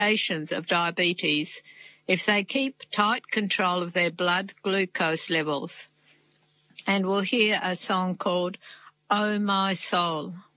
complications of diabetes if they keep tight control of their blood glucose levels. And we'll hear a song called Oh My Soul.